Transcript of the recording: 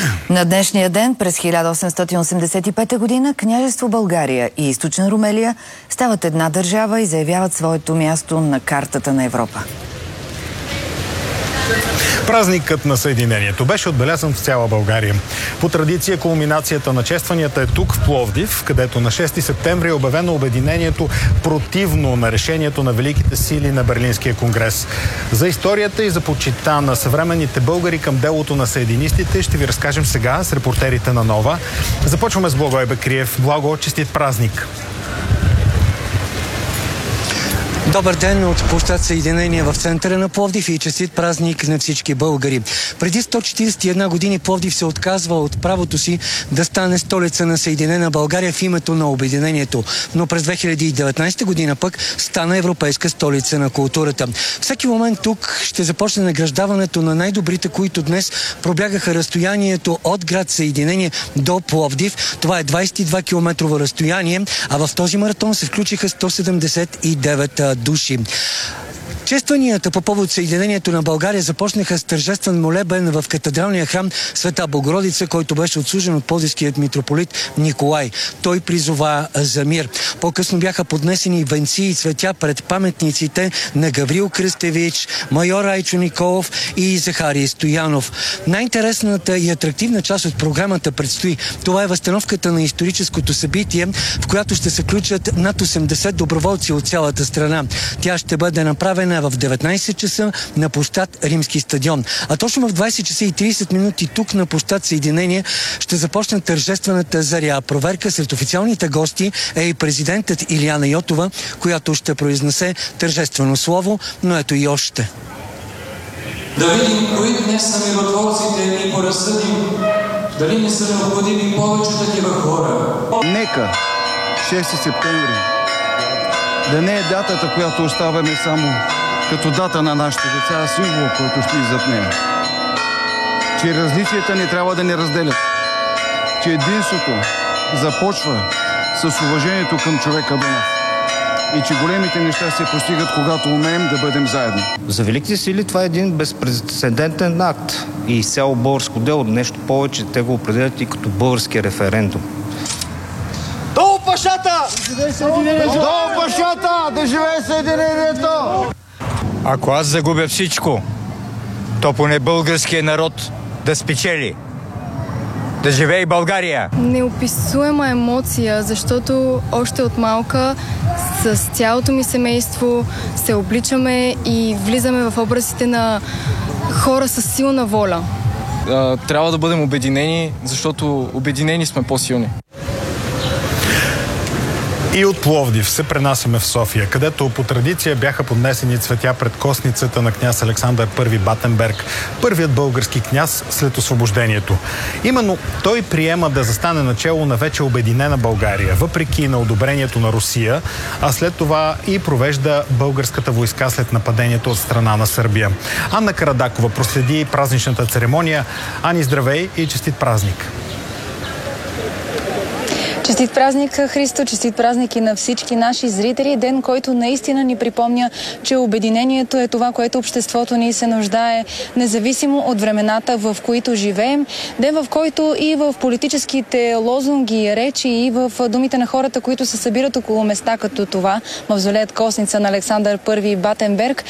На днешния ден, през 1885 година, княжество България и Източна Румелия стават една държава и заявяват своето място на картата на Европа. Празникът на Съединението беше отбелязан в цяла България. По традиция кулминацията на честванията е тук, в Пловдив, където на 6 септември е обявено обединението противно на решението на великите сили на Берлинския конгрес. За историята и за почита на съвременните българи към делото на съединистите ще ви разкажем сега с репортерите на Нова. Започваме с Благой Бекриев. Благо, честит празник! Добър ден от площад Съединение в центъра на Пловдив и честит празник на всички българи. Преди 141 години Пловдив се отказва от правото си да стане столица на Съединена България в името на обединението. Но през 2019 година пък стана европейска столица на културата. Всеки момент тук ще започне награждаването на най-добрите, които днес пробягаха разстоянието от град Съединение до Пловдив. Това е 22 километрово разстояние, а в този маратон се включиха 179 души. Честванията по повод Съединението на България започнаха с тържествен молебен в катедралния храм Света Богородица, който беше отслужен от пловдивският митрополит Николай. Той призова за мир. По-късно бяха поднесени венци и цветя пред паметниците на Гаврил Кръстевич, майор Райчо Николов и Захарий Стоянов. Най-интересната и атрактивна част от програмата предстои. Това е възстановката на историческото събитие, в която ще се включат над 80 доброволци от цялата страна. Тя ще бъде направена в 19 часа на площад Римски стадион. А точно в 20 часа и 30 минути тук на площад Съединение ще започне тържествената заря. Проверка сред официалните гости е и президентът Илияна Йотова, която ще произнесе тържествено слово, но ето и още. Да видим кои днес са миротворците и поразсъдим дали не са необходими повече такива хора. Нека 6 септември да не е датата, която оставяме само като дата на нашите деца, а символ, който стои зад нея. Че различията не трябва да ни разделят. Че единството започва с уважението към човека до нас. И че големите неща се постигат, когато умеем да бъдем заедно. За великите сили това е един безпрецедентен акт и изцяло българско дело. Нещо повече, те го определят и като български референдум. Долу пашата! Долу пашата! Да живее Съединението! Ако аз загубя всичко, то поне българския народ да спечели. Да живее България! Неописуема емоция, защото още от малка с цялото ми семейство се обличаме и влизаме в образите на хора с силна воля. Трябва да бъдем обединени, защото обединени сме по-силни. И от Пловдив се пренасяме в София, където по традиция бяха поднесени цветя пред костницата на княз Александър I Батенберг, първият български княз след освобождението. Именно той приема да застане начело на вече обединена България, въпреки на одобрението на Русия, а след това и провежда българската войска след нападението от страна на Сърбия. Анна Карадакова проследи празничната церемония. Ани, здравей и честит празник! Честит празник, Христо, честит празник и на всички наши зрители. Ден, който наистина ни припомня, че обединението е това, което обществото ни се нуждае, независимо от времената, в които живеем. Ден, в който и в политическите лозунги, речи, и в думите на хората, които се събират около места като това, мавзолеят костница на Александър I Батенберг,